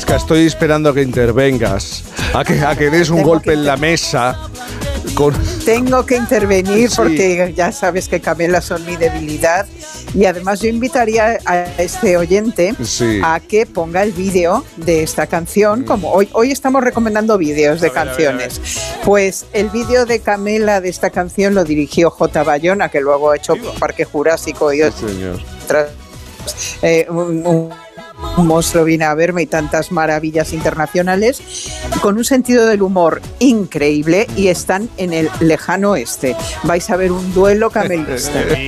Zasca, estoy esperando a que intervengas, a que des un golpe en la mesa. Tengo que intervenir Sí. porque ya sabes que camelas son mi debilidad, y además yo invitaría a este oyente a que ponga el vídeo de esta canción. Como hoy estamos recomendando vídeos de canciones, pues el vídeo de Camela de esta canción lo dirigió J. Bayona, que luego ha hecho Parque Jurásico y otras, un monstruo viene a verme y tantas maravillas internacionales, con un sentido del humor increíble, y están en el lejano oeste. Vais a ver un duelo camelista.